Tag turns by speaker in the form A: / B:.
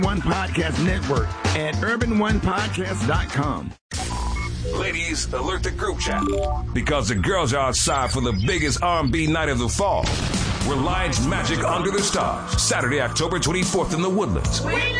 A: One Podcast Network at urbanonepodcast.com.
B: Ladies, alert the group chat because the girls are outside for the biggest R&B night of the fall. Reliance Magic Under the Stars, Saturday, October 24th in the Woodlands.